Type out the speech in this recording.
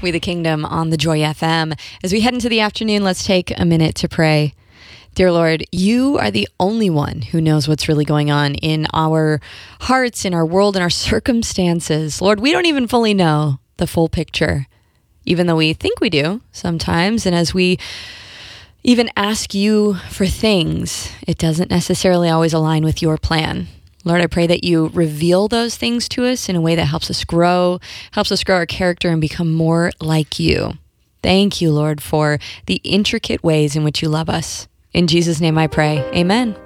We the Kingdom on the Joy FM. As we head into the afternoon, let's take a minute to pray. Dear Lord, you are the only one who knows what's really going on in our hearts, in our world, in our circumstances. Lord, we don't even fully know the full picture, even though we think we do sometimes. And as we even ask you for things, it doesn't necessarily always align with your plan. Lord, I pray that you reveal those things to us in a way that helps us grow our character and become more like you. Thank you, Lord, for the intricate ways in which you love us. In Jesus' name I pray. Amen.